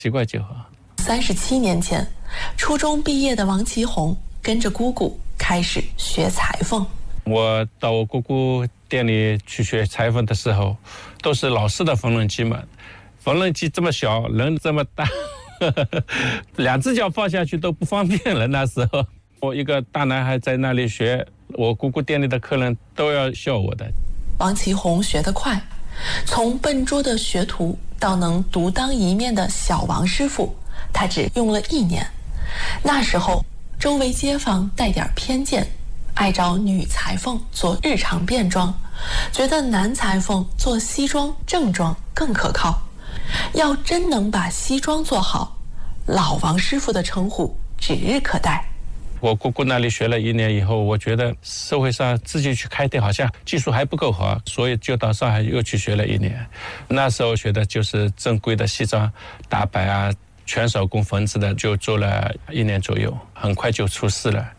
习惯就好。 37年前，初中毕业的王其红跟着姑姑开始学裁缝。 我到我姑姑店里去学裁缝的时候，都是老式的缝纫机嘛，缝纫机这么小，人这么大，两只脚放下去都不方便了。那时候我一个大男孩在那里学，我姑姑店里的客人都要笑我的。 王其红学得快，从笨拙的学徒到能独当一面的小王师傅，他只用了1年。那时候周围街坊带点偏见，爱找女裁缝做日常便装，觉得男裁缝做西装正装更可靠。要真能把西装做好，老王师傅的称呼指日可待。 我姑姑那里学了1年以后，我觉得社会上自己去开店好像技术还不够好，所以就到上海又去学了1年。那时候学的就是正规的西装打摆啊，全手工缝制的，就做了1年左右，很快就出师了。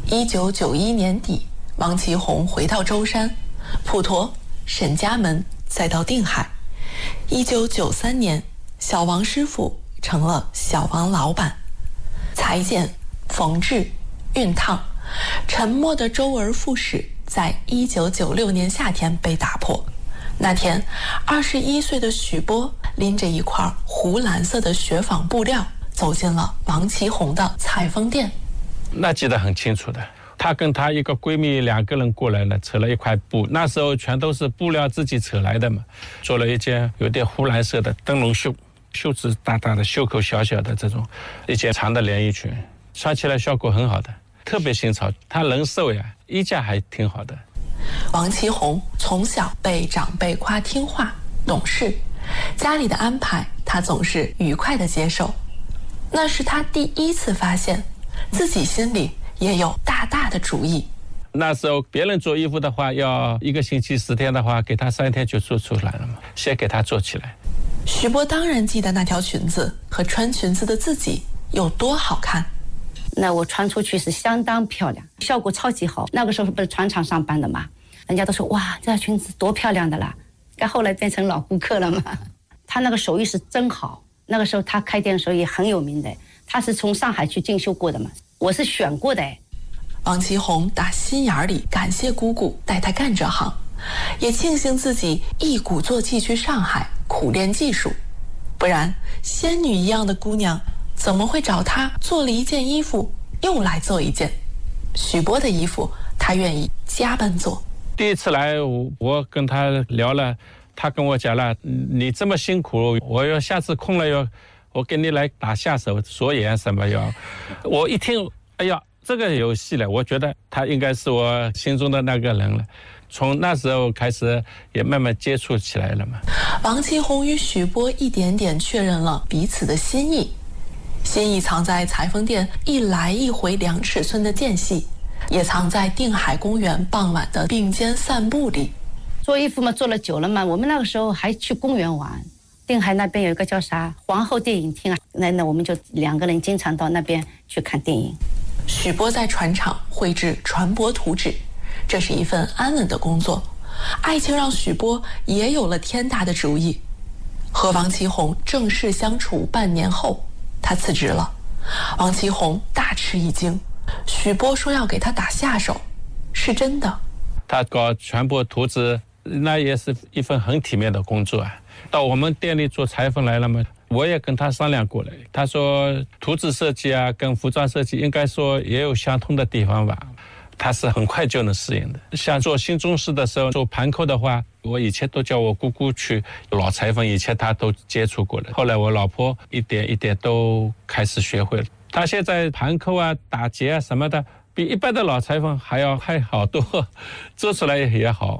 1991年底，王其红回到舟山、普陀、沈家门，再到定海。1993年，小王师傅成了小王老板。裁剪、缝制、熨烫，沉默的周而复始，在1996年夏天被打破。那天，21岁的许波拎着一块湖蓝色的雪纺布料，走进了王其红的裁缝店。 那记得很清楚的，她跟她一个闺蜜2个人过来了，扯了一块布，那时候全都是布料自己扯来的嘛，做了一件有点湖蓝色的灯笼袖，袖子大大的，袖口小小的这种一件长的连衣裙，穿起来效果很好的，特别新潮。她人瘦呀，衣架还挺好的。 王其红从小被长辈夸听话懂事，家里的安排她总是愉快地接受。那是她第一次发现自己心里也有大大的主意。 那时候别人做衣服的话，要1个星期10天的话，给他3天就做出来了嘛，先给他做起来。 许波当然记得那条裙子和穿裙子的自己有多好看。 那我穿出去是相当漂亮，效果超级好。那个时候不是船厂上班的嘛，人家都说哇，这条裙子多漂亮的啦。但后来变成老顾客了嘛。他那个手艺是真好，那个时候他开店的时候也很有名的，他是从上海去进修过的嘛，我是选过的。 王其红打心眼里感谢姑姑带他干这行，也庆幸自己一鼓作气去上海苦练技术，不然仙女一样的姑娘怎么会找他做了一件衣服又来做一件？许波的衣服他愿意加班做。 第一次来我跟他聊了，他跟我讲了，你这么辛苦，我要下次空了我给你来打下手锁眼什么要。我一听，哎呀，这个有戏了，我觉得他应该是我心中的那个人了。从那时候开始也慢慢接触起来了嘛。 王其红与许波一点点确认了彼此的心意，心意藏在裁缝店一来一回2尺寸的间隙，也藏在定海公园傍晚的并肩散步里。 做衣服嘛，做了久了嘛，我们那个时候还去公园玩。定海那边有一个叫啥皇后电影厅啊，那我们就2个人经常到那边去看电影。 许波在船厂绘制船舶图纸，这是一份安稳的工作。爱情让许波也有了天大的主意。和王其红正式相处半年后，他辞职了。王其红大吃一惊，许波说要给他打下手，是真的。 他搞船舶图纸，那也是一份很体面的工作啊。到我们店里做裁缝来了嘛，我也跟他商量过了，他说图纸设计啊跟服装设计应该说也有相通的地方吧，他是很快就能适应的。像做新中式的时候，做盘扣的话，我以前都叫我姑姑去，老裁缝以前他都接触过了，后来我老婆一点一点都开始学会了。他现在盘扣啊打结啊什么的比一般的老裁缝还要好多，做出来也好。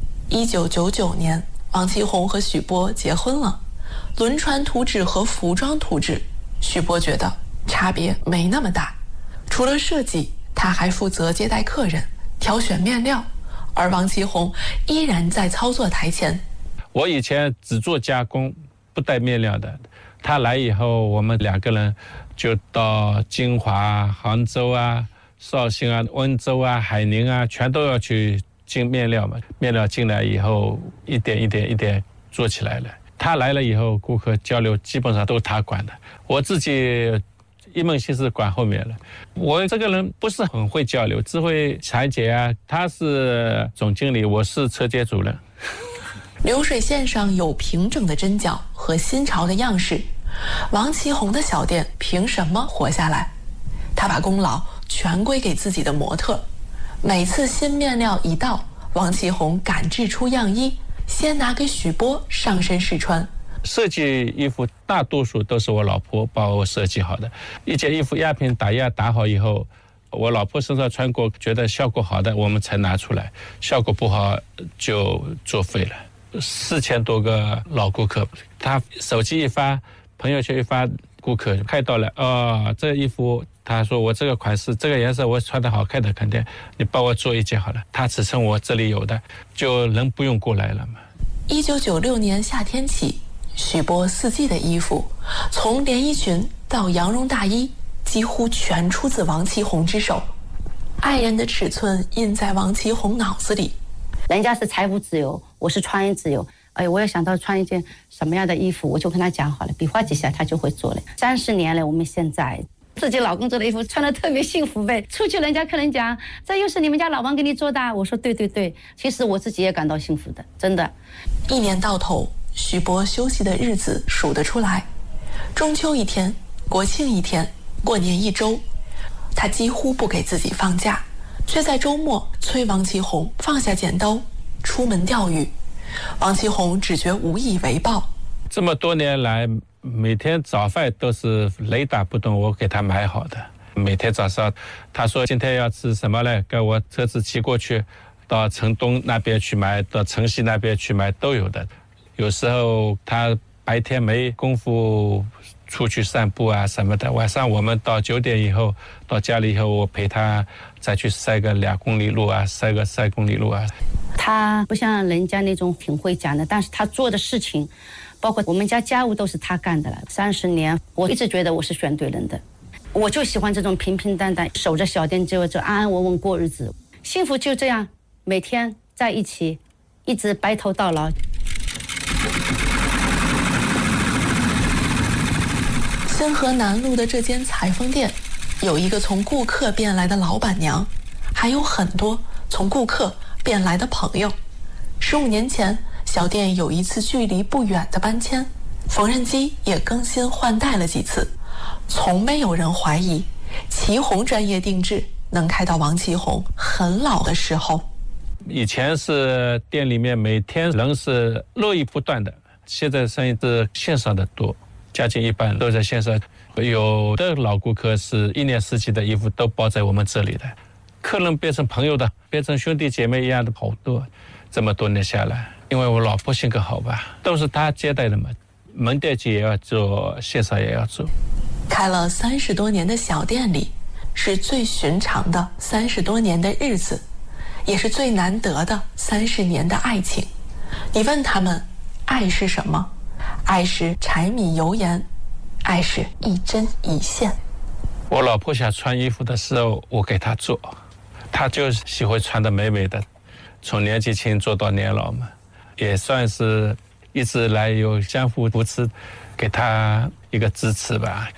1999年，王其红和许波结婚了。轮船图纸和服装图纸，许波觉得差别没那么大。除了设计，他还负责接待客人、挑选面料，而王其红依然在操作台前。 我以前只做加工，不带面料的。他来以后，我们2个人就到金华、杭州啊、绍兴啊、温州啊、海宁啊，全都要去进面料嘛。面料进来以后，一点一点做起来了。 他来了以后，顾客交流基本上都是他管的，我自己一门心思管后面了。我这个人不是很会交流，只会裁剪啊。他是总经理，我是车间主任。 流水线上有平整的针脚和新潮的样式，王其宏的小店凭什么活下来？他把功劳全归给自己的模特。每次新面料一到，王其宏赶制出样衣，先拿给许波上身试穿。 设计衣服大多数都是我老婆帮我设计好的。一件衣服压平打压打好以后，我老婆身上穿过，觉得效果好的我们才拿出来，效果不好就作废了。4000多个老顾客，他手机一发，朋友圈一发，顾客看到了，这衣服他说我这个款式这个颜色我穿得好看的，肯定你帮我做一件好了，他尺寸我这里有的，就人不用过来了嘛。 1996年夏天起，许波4季的衣服，从连衣裙到羊绒大衣，几乎全出自王其宏之手。爱人的尺寸印在王其宏脑子里。 人家是财务自由，我是穿衣自由。我也想到穿一件什么样的衣服，我就跟他讲好了，比划几下他就会做了。30年了，我们现在自己老公做的衣服穿得特别幸福呗。出去人家客人讲，这又是你们家老王给你做的，我说对对对，其实我自己也感到幸福的，真的。 一年到头，许波休息的日子数得出来，中秋一天，国庆一天，过年1周，他几乎不给自己放假，却在周末催王其宏放下剪刀，出门钓鱼。王其宏只觉无以为报。 这么多年来，每天早饭都是雷打不动我给他买好的。每天早上他说今天要吃什么嘞，跟我车子骑过去，到城东那边去买，到城西那边去买，都有的。有时候他白天没功夫出去散步啊什么的，晚上我们到9点以后到家里以后，我陪他再去晒个2公里路啊，晒个3公里路啊。 他不像人家那种挺会讲的，但是他做的事情，包括我们家家务都是他干的了。30年，我一直觉得我是选对人的。我就喜欢这种平平淡淡，守着小店就安安稳稳过日子，幸福就这样，每天在一起，一直白头到老。 新河南路的这间裁缝店，有一个从顾客变来的老板娘，还有很多从顾客变来的朋友。15年前，小店有一次距离不远的搬迁，缝纫机也更新换代了几次，从没有人怀疑其宏专业定制能开到王其宏很老的时候。 以前是店里面每天人是络绎不断的，现在生意是线上的多，将近一半都在线上。有的老顾客是1年4季的衣服都包在我们这里的，客人变成朋友的，变成兄弟姐妹一样的好多。这么多年下来，因为我老婆性格好吧，都是她接待的嘛，门店也要做，线上也要做。 开了30多年的小店里，是最寻常的30多年的日子，也是最难得的30年的爱情。你问他们，爱是什么？爱是柴米油盐，爱是一针一线。 我老婆想穿衣服的时候，我给她做，她就喜欢穿得美美的，从年纪轻做到年老嘛，也算是一直来有相互扶持，给她一个支持吧。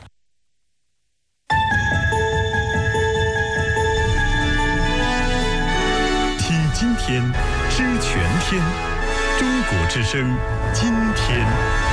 听今天，知全天，中国之声，今天。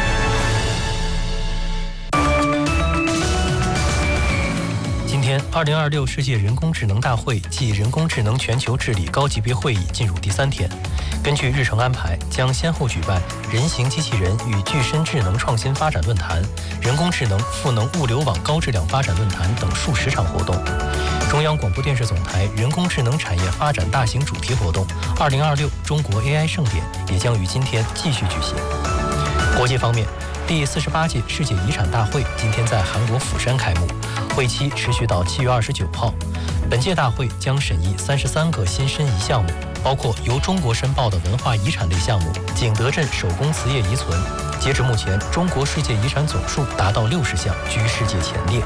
今天，2026世界人工智能大会暨人工智能全球治理高级别会议进入第3天。根据日程安排，将先后举办人形机器人与具身智能创新发展论坛、人工智能赋能物流网高质量发展论坛等数10场活动。中央广播电视总台人工智能产业发展大型主题活动2026中国 AI 盛典也将于今天继续举行。国际方面，第48届世界遗产大会今天在韩国釜山开幕，会期持续到7月29号。本届大会将审议33个新申遗项目，包括由中国申报的文化遗产类项目景德镇手工瓷业遗存。截至目前，中国世界遗产总数达到60项，居世界前列。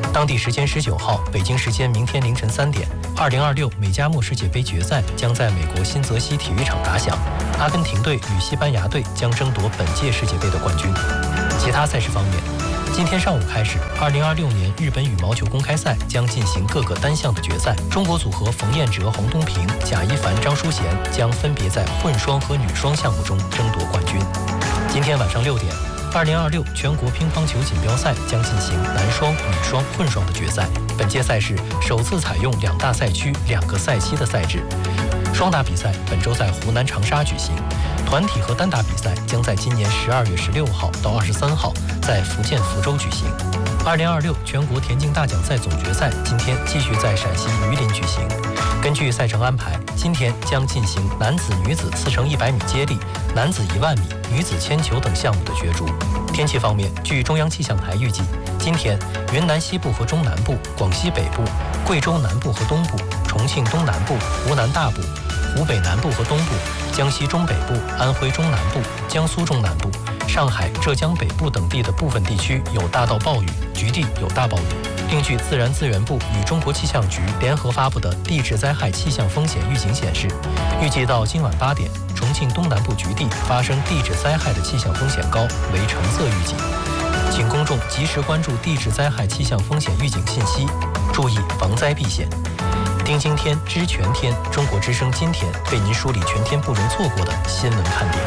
当地时间19号，北京时间明天凌晨3点，2026美加墨世界杯决赛将在美国新泽西体育场打响，阿根廷队与西班牙队将争夺本届世界杯的冠军。其他赛事方面，今天上午开始，2026年日本羽毛球公开赛将进行各个单项的决赛。中国组合冯彦哲、洪东平、贾一凡、张淑娴将分别在混双和女双项目中争夺冠军。今天晚上6点，2026全国乒乓球锦标赛将进行男双、女双、混双的决赛。本届赛事首次采用2大赛区、2个赛期的赛制。双打比赛本周在湖南长沙举行，团体和单打比赛将在今年12月16号到23号在福建福州举行。2026全国田径大奖赛总决赛今天继续在陕西榆林举行。根据赛程安排，今天将进行男子、女子4×100米接力、男子10000米、女子铅球等项目的角逐。天气方面，据中央气象台预计，今天云南西部和中南部、广西北部、贵州南部和东部、重庆东南部、湖南大部、湖北南部和东部、江西中北部、安徽中南部、江苏中南部、上海、浙江北部等地的部分地区有大到暴雨，局地有大暴雨。另据自然资源部与中国气象局联合发布的地质灾害气象风险预警显示，预计到今晚8点，重庆东南部局地发生地质灾害的气象风险高为橙色预警，请公众及时关注地质灾害气象风险预警信息，注意防灾避险。丁今天知全天，中国之声今天为您梳理全天不容错过的新闻看点。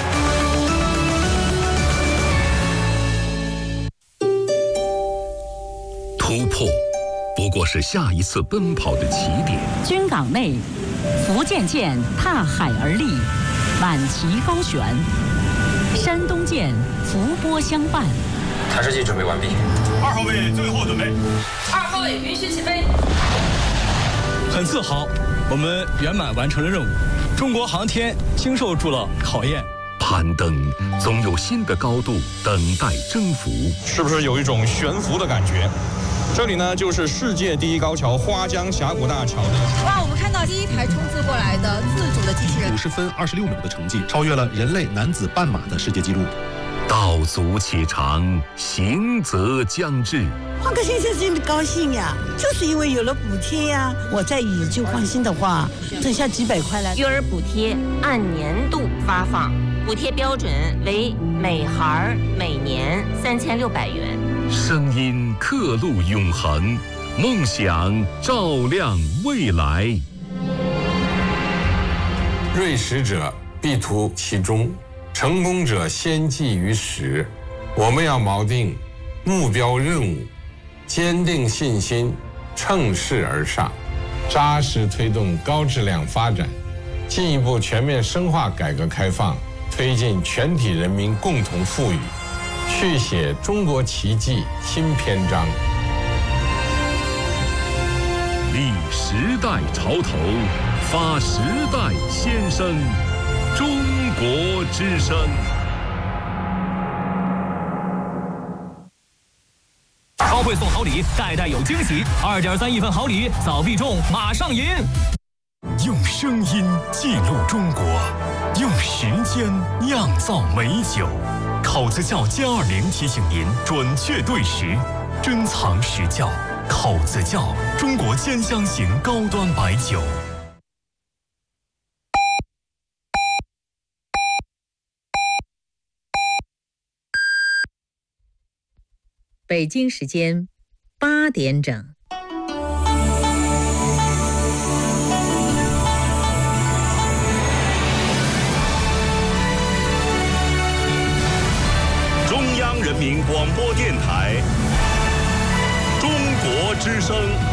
突破不过是下一次奔跑的起点。 军港内，福建舰踏海而立，满旗高悬；山东舰伏波相伴。 探视机准备完毕。 2号位最后准备。 2号位允许起飞。 很自豪，我们圆满完成了任务。中国航天经受住了考验。 攀登总有新的高度等待征服， 是不是有一种悬浮的感觉？这里呢，就是世界第一高桥花江峡谷大桥的。 哇，我们看到第一台冲刺过来的自主的机器人， 50分26秒的成绩，超越了人类男子半马的世界纪录。 道阻且长，行则将至。 换个先生真的高兴呀，就是因为有了补贴呀。我在以就换新的话，挣下几百块来。 育儿补贴按年度发放，补贴标准为每孩每年3600元。 声音刻录永恒，梦想照亮未来。 锐实者必图其中，成功者先记于始。我们要锚定目标任务，坚定信心，乘势而上，扎实推动高质量发展，进一步全面深化改革开放，推进全体人民共同富裕，续写中国奇迹新篇章。 立时代潮头，发时代先声，中国之声。 超会送好礼，代代有惊喜。2.3亿份好礼，早必中，马上赢！ 用声音记录中国，用时间酿造美酒。口子窖+20提醒您准确对时，珍藏实窖。口子窖，中国兼香型高端白酒。 北京时间8点整。 中央人民广播电台，中国之声。